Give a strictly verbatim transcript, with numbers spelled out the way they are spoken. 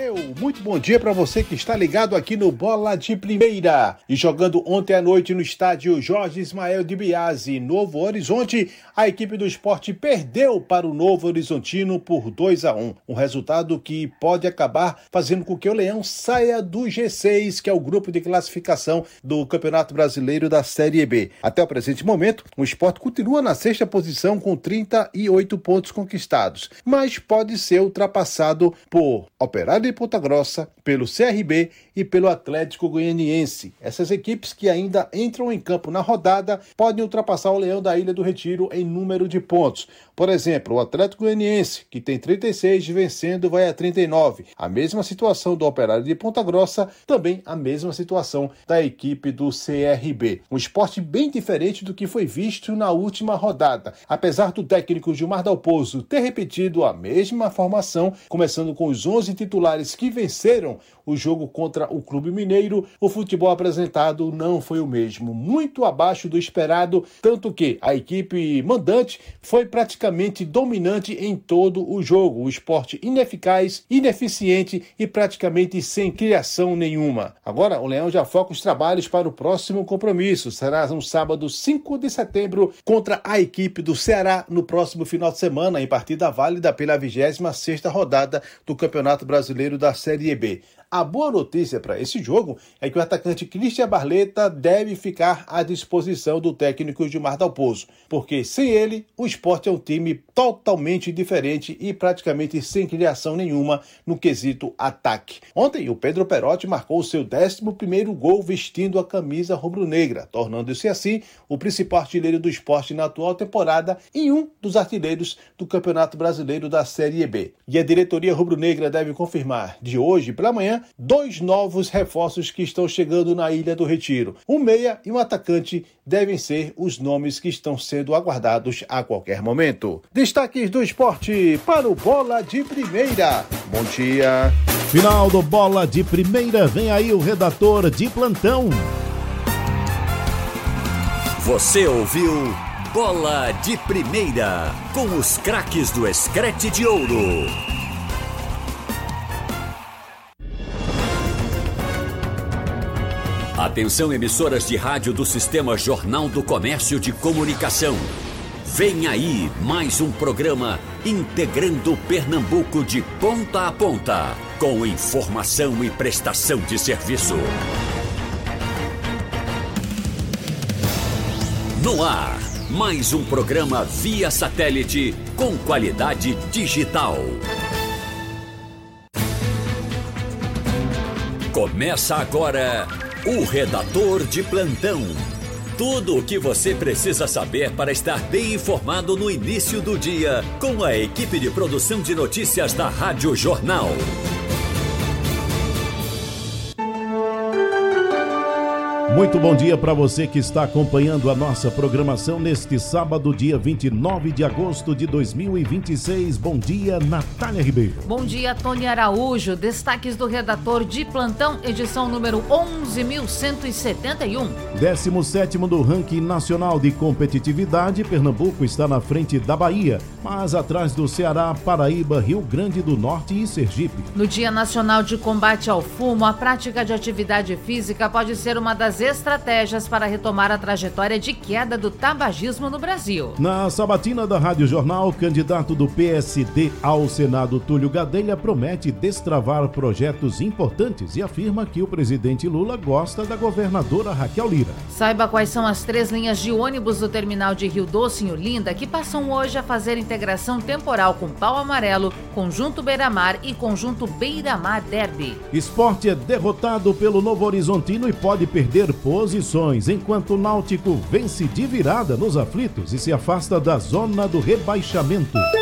Meu muito bom dia para você que está ligado aqui no Bola de Primeira. E jogando ontem à noite no estádio Jorge Ismael de Biasi, Novo Horizonte, a equipe do Sport perdeu para o Novo Horizontino por dois a um. Um resultado que pode acabar fazendo com que o Leão saia do G seis, que é o grupo de classificação do Campeonato Brasileiro da Série B. Até o presente momento, o Sport continua na sexta posição com trinta e oito pontos conquistados, mas pode ser ultrapassado por Operário de Ponta Grossa, pelo C R B e pelo Atlético Goianiense. Essas equipes que ainda entram em campo na rodada podem ultrapassar o Leão da Ilha do Retiro em número de pontos. Por exemplo, o Atlético Goianiense, que tem trinta e seis, vencendo, vai a trinta e nove. A mesma situação do Operário de Ponta Grossa, também a mesma situação da equipe do C R B. Um esporte bem diferente do que foi visto na última rodada. Apesar do técnico Gilmar Dalpozo ter repetido a mesma formação, começando com os onze titulares que venceram o jogo contra o Clube Mineiro, o futebol apresentado não foi o mesmo, muito abaixo do esperado, tanto que a equipe mandante foi praticamente dominante em todo o jogo. O Sport ineficaz, ineficiente e praticamente sem criação nenhuma. Agora o Leão já foca os trabalhos para o próximo compromisso. Será no sábado cinco de setembro contra a equipe do Ceará no próximo final de semana, em partida válida pela vigésima sexta rodada do Campeonato Brasileiro da Série B. A boa notícia para esse jogo é que o atacante Christian Barleta deve ficar à disposição do técnico Gilmar Dalpozo, porque sem ele o Sport é um time totalmente diferente e praticamente sem criação nenhuma no quesito ataque. Ontem o Pedro Perotti marcou seu décimo primeiro gol vestindo a camisa rubro-negra, tornando-se assim o principal artilheiro do Sport na atual temporada e um dos artilheiros do Campeonato Brasileiro da Série B. E a diretoria rubro-negra deve confirmar de hoje pela manhã dois novos reforços que estão chegando na Ilha do Retiro. Um meia e um atacante devem ser os nomes que estão sendo aguardados a qualquer momento. Destaques do esporte para o Bola de Primeira. Bom dia. Final do Bola de Primeira, vem aí o redator de plantão. Você ouviu Bola de Primeira, com os craques do Screte de Ouro. Atenção, emissoras de rádio do Sistema Jornal do Comércio de Comunicação. Vem aí mais um programa integrando Pernambuco de ponta a ponta, com informação e prestação de serviço. No ar, mais um programa via satélite com qualidade digital. Começa agora o Redator de Plantão. Tudo o que você precisa saber para estar bem informado no início do dia, com a equipe de produção de notícias da Rádio Jornal. Muito bom dia para você que está acompanhando a nossa programação neste sábado, dia vinte e nove de agosto de dois mil e vinte e seis. Bom dia, Natália Ribeiro. Bom dia, Tony Araújo. Destaques do Redator de Plantão, edição número onze mil cento e setenta e um. décimo sétimo do ranking nacional de competitividade, Pernambuco está na frente da Bahia, mas atrás do Ceará, Paraíba, Rio Grande do Norte e Sergipe. No Dia Nacional de Combate ao Fumo, a prática de atividade física pode ser uma das estratégias para retomar a trajetória de queda do tabagismo no Brasil. Na sabatina da Rádio Jornal, candidato do P S D ao Senado, Túlio Gadelha, promete destravar projetos importantes e afirma que o presidente Lula gosta da governadora Raquel Lira. Saiba quais são as três linhas de ônibus do terminal de Rio Doce em Olinda que passam hoje a fazer integração temporal com Pau Amarelo, Conjunto Beira-Mar e Conjunto Beira-Mar Derby. Esporte é derrotado pelo Novo Horizontino e pode perder posições, enquanto o Náutico vence de virada nos aflitos e se afasta da zona do rebaixamento.